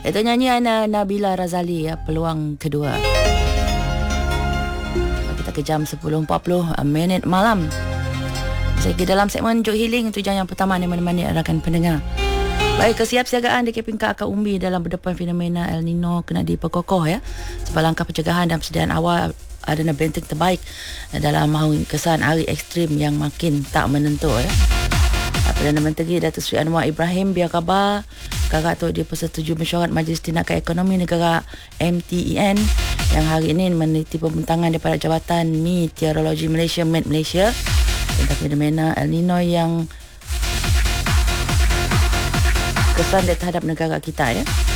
Itu nyanyian Nabila Razali ya, Peluang Kedua. Kita ke jam 10.40 minit malam. Saya ke dalam segmen Jok Healing. Itu jam yang pertama yang menemani rakan pendengar. Baik, kesiapsiagaan di Kepingka Akar Umbi dalam berdepan fenomena El Nino kena diperkokoh ya. Sebab langkah pencegahan dan persediaan awal adalah benteng terbaik dalam mahu kesan hari ekstrim yang makin tak menentu ya. Perdana Menteri Datuk Seri Anwar Ibrahim biar khabar kakak tu dia persetujui mesyuarat Majlis Tindakan Ekonomi Negara MTEN yang hari ini meneliti pembentangan daripada Jabatan Meteorologi Malaysia Met Malaysia tentang fenomena El Nino yang kesan dia terhadap negara kita ya.